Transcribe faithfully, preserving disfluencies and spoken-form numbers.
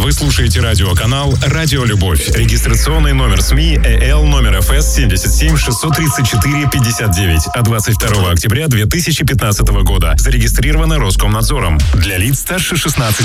Вы слушаете радиоканал «Радио Любовь». Регистрационный номер СМИ ЭЛ номер ФС семьдесят семь шестьсот тридцать четыре пятьдесят девять от двадцать второго октября две тысячи пятнадцатого года. Зарегистрировано Роскомнадзором. Для лиц старше шестнадцати